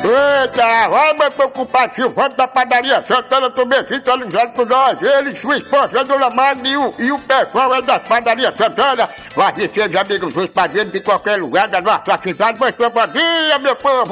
Eita, vai meu preocupado, Silvano da padaria Santana também fica ligado por nós. Ele, sua esposa, a Dona Magna e o pessoal é da padaria Santana. Vai ser amigos dos padrinhos de qualquer lugar da nossa cidade. Mas bom dia, meu povo.